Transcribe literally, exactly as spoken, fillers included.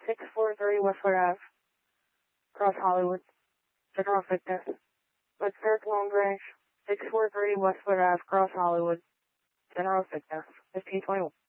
sixty-four thirty Westwood Ave, Cross Hollywood, General Fitness. Let's start Long Branch, sixty-four thirty Westwood Ave, Cross Hollywood, General Fitness, fifteen twenty-one.